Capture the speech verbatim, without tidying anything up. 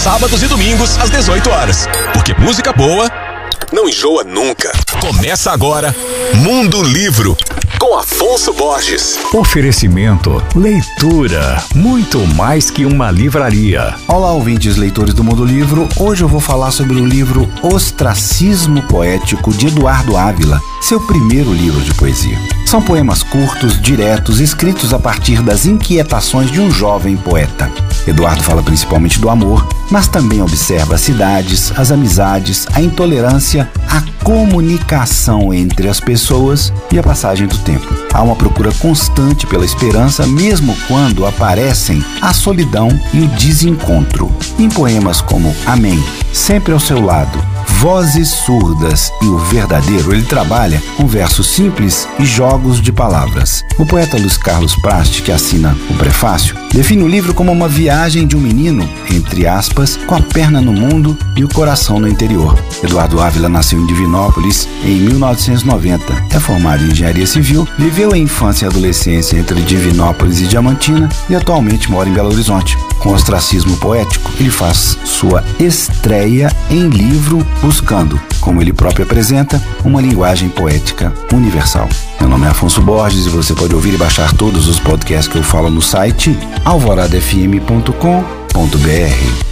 sábados e domingos às dezoito horas. Porque música boa não enjoa nunca. Começa agora Mundo Livro, com Afonso Borges. Oferecimento, leitura, muito mais que uma livraria. Olá, ouvintes leitores do Mundo Livro. Hoje eu vou falar sobre o livro Ostracismo Poético, de Eduardo Ávila, seu primeiro livro de poesia. São poemas curtos, diretos, escritos a partir das inquietações de um jovem poeta. Eduardo fala principalmente do amor, mas também observa as cidades, as amizades, a intolerância, a comunicação entre as pessoas e a passagem do tempo. Há uma procura constante pela esperança, mesmo quando aparecem a solidão e o desencontro. Em poemas como Amém, Sempre ao Seu Lado, Vozes Surdas e O Verdadeiro, ele trabalha com versos simples e jogos de palavras. O poeta Luiz Carlos Prasti, que assina o prefácio, define o livro como uma viagem de um menino, entre aspas, com a perna no mundo e o coração no interior. Eduardo Ávila nasceu em Divinópolis em mil novecentos e noventa. É formado em engenharia civil, viveu a infância e adolescência entre Divinópolis e Diamantina e atualmente mora em Belo Horizonte. Com Ostracismo Poético, ele faz sua estreia em livro, buscando, como ele próprio apresenta, uma linguagem poética universal. Meu nome é Afonso Borges e você pode ouvir e baixar todos os podcasts que eu falo no site alvorada f m ponto com ponto b r.